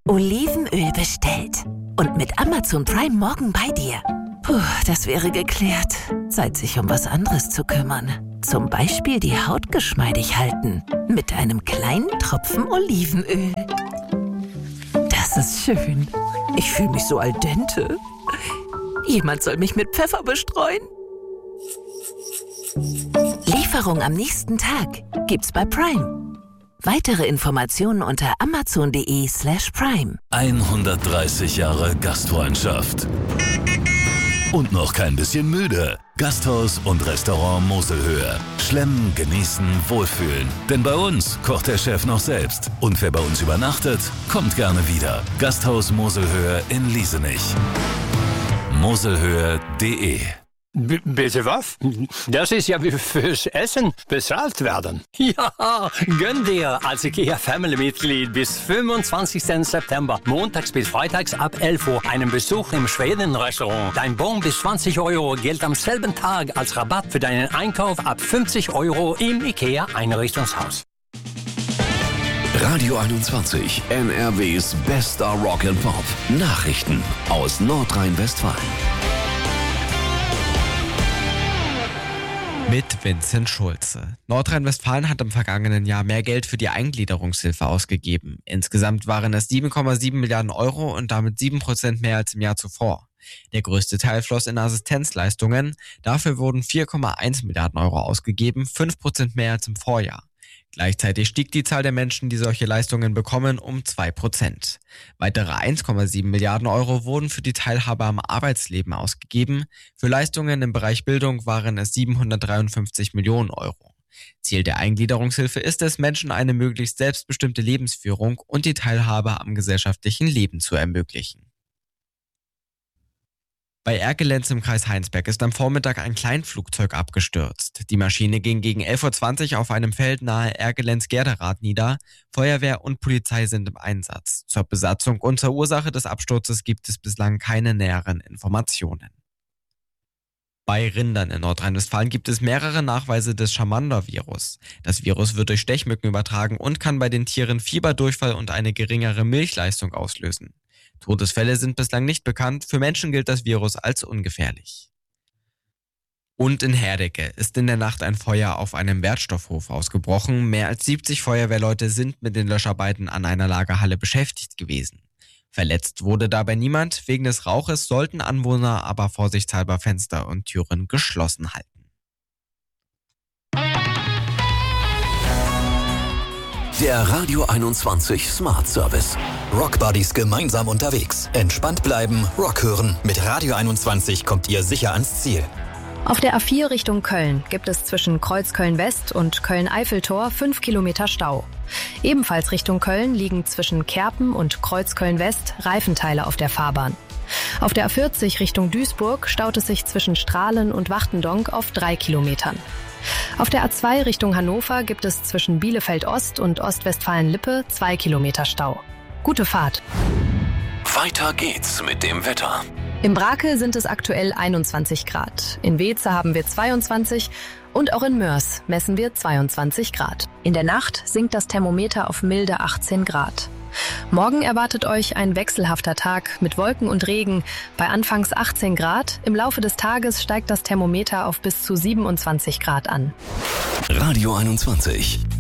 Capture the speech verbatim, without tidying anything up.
Olivenöl bestellt. Und mit Amazon Prime morgen bei dir. Puh, das wäre geklärt. Zeit, sich um was anderes zu kümmern. Zum Beispiel die Haut geschmeidig halten. Mit einem kleinen Tropfen Olivenöl. Das ist schön. Ich fühle mich so al dente. Jemand soll mich mit Pfeffer bestreuen. Lieferung am nächsten Tag gibt's bei Prime. Weitere Informationen unter amazon.de slash prime. hundertdreißig Jahre Gastfreundschaft. Und noch kein bisschen müde. Gasthaus und Restaurant Moselhöhe. Schlemmen, genießen, wohlfühlen. Denn bei uns kocht der Chef noch selbst. Und wer bei uns übernachtet, kommt gerne wieder. Gasthaus Moselhöhe in Liesenich. moselhöhe punkt de. B- bitte was? Das ist ja wie fürs Essen bezahlt werden. Ja, gönn dir als IKEA-Family-Mitglied bis fünfundzwanzigsten September, montags bis freitags ab elf Uhr, einen Besuch im Schweden-Restaurant. Dein Bon bis zwanzig Euro gilt am selben Tag als Rabatt für deinen Einkauf ab fünfzig Euro im IKEA-Einrichtungshaus. Radio einundzwanzig, N R Ws bester Rock and Pop. Nachrichten aus Nordrhein-Westfalen. Mit Vincent Schulze. Nordrhein-Westfalen hat im vergangenen Jahr mehr Geld für die Eingliederungshilfe ausgegeben. Insgesamt waren es sieben Komma sieben Milliarden Euro und damit sieben Prozent mehr als im Jahr zuvor. Der größte Teil floss in Assistenzleistungen. Dafür wurden vier Komma eins Milliarden Euro ausgegeben, fünf Prozent mehr als im Vorjahr. Gleichzeitig stieg die Zahl der Menschen, die solche Leistungen bekommen, um zwei Prozent. Weitere eins Komma sieben Milliarden Euro wurden für die Teilhabe am Arbeitsleben ausgegeben. Für Leistungen im Bereich Bildung waren es siebenhundertdreiundfünfzig Millionen Euro. Ziel der Eingliederungshilfe ist es, Menschen eine möglichst selbstbestimmte Lebensführung und die Teilhabe am gesellschaftlichen Leben zu ermöglichen. Bei Erkelenz im Kreis Heinsberg ist am Vormittag ein Kleinflugzeug abgestürzt. Die Maschine ging gegen elf Uhr zwanzig auf einem Feld nahe Erkelenz-Gerderath nieder. Feuerwehr und Polizei sind im Einsatz. Zur Besatzung und zur Ursache des Absturzes gibt es bislang keine näheren Informationen. Bei Rindern in Nordrhein-Westfalen gibt es mehrere Nachweise des Schamander-Virus. Das Virus wird durch Stechmücken übertragen und kann bei den Tieren Fieber, Durchfall und eine geringere Milchleistung auslösen. Todesfälle sind bislang nicht bekannt, für Menschen gilt das Virus als ungefährlich. Und in Herdecke ist in der Nacht ein Feuer auf einem Wertstoffhof ausgebrochen. Mehr als siebzig Feuerwehrleute sind mit den Löscharbeiten an einer Lagerhalle beschäftigt gewesen. Verletzt wurde dabei niemand, wegen des Rauches sollten Anwohner aber vorsichtshalber Fenster und Türen geschlossen halten. Der Radio einundzwanzig Smart Service. Rockbuddies gemeinsam unterwegs. Entspannt bleiben, Rock hören. Mit Radio einundzwanzig kommt ihr sicher ans Ziel. Auf der A vier Richtung Köln gibt es zwischen Kreuzköln-West und Köln-Eiffeltor fünf Kilometer Stau. Ebenfalls Richtung Köln liegen zwischen Kerpen und Kreuzköln-West Reifenteile auf der Fahrbahn. Auf der A vierzig Richtung Duisburg staut es sich zwischen Strahlen und Wachtendonk auf drei Kilometern. Auf der A zwei Richtung Hannover gibt es zwischen Bielefeld-Ost und Ostwestfalen-Lippe zwei Kilometer Stau. Gute Fahrt. Weiter geht's mit dem Wetter. Im Brakel sind es aktuell einundzwanzig Grad. In Weeze haben wir zweiundzwanzig und auch in Mörs messen wir zweiundzwanzig Grad. In der Nacht sinkt das Thermometer auf milde achtzehn Grad. Morgen erwartet euch ein wechselhafter Tag mit Wolken und Regen bei anfangs achtzehn Grad. Im Laufe des Tages steigt das Thermometer auf bis zu siebenundzwanzig Grad an. Radio einundzwanzig.